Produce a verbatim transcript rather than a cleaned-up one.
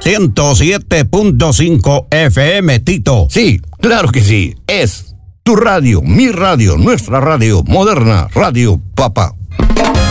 ciento siete punto cinco F M, Tito. Sí, claro que sí. Es tu radio, mi radio, nuestra radio, moderna Radio Papá.